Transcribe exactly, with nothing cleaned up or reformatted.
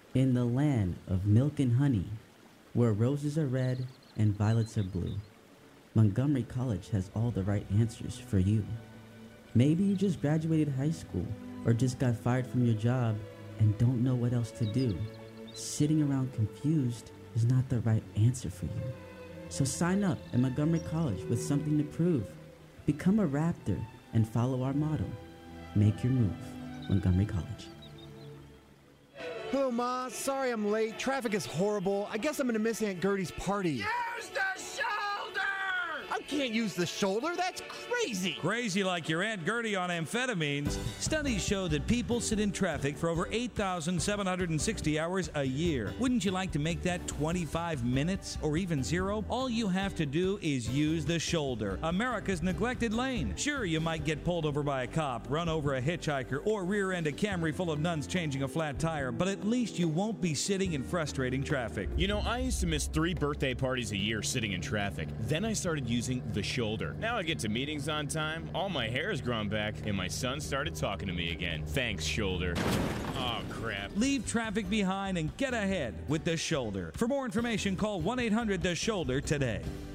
In the land of milk and honey, where roses are red and violets are blue, Montgomery College has all the right answers for you. Maybe you just graduated high school or just got fired from your job and don't know what else to do. Sitting around confused is not the right answer for you. So sign up at Montgomery College with something to prove. Become a Raptor and follow our motto. Make your move. Montgomery College. Hello, Ma. Sorry I'm late. Traffic is horrible. I guess I'm going to miss Aunt Gertie's party. Use the shoulder! I can't use the shoulder. That's crazy. Crazy like your Aunt Gertie on amphetamines. Studies show that people sit in traffic for over eight thousand seven hundred sixty hours a year. Wouldn't you like to make that twenty-five minutes or even zero? All you have to do is use the shoulder, America's neglected lane. Sure, you might get pulled over by a cop, run over a hitchhiker, or rear-end a Camry full of nuns changing a flat tire, but at least you won't be sitting in frustrating traffic. You know, I used to miss three birthday parties a year sitting in traffic. Then I started using the shoulder. Now I get to meetings on time, all my hair has grown back, and my son started talking to me again. Thanks, shoulder. Oh, crap. Leave traffic behind and get ahead with the shoulder. For more information, call one eight hundred the shoulder today.